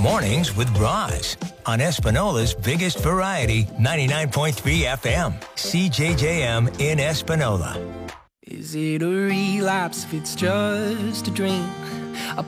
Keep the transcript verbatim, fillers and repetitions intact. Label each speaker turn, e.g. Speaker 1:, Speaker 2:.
Speaker 1: Mornings with Roz on Espinola's biggest variety, ninety-nine point three F M, C J J M in Espinola.
Speaker 2: Is it a relapse if it's just a drink?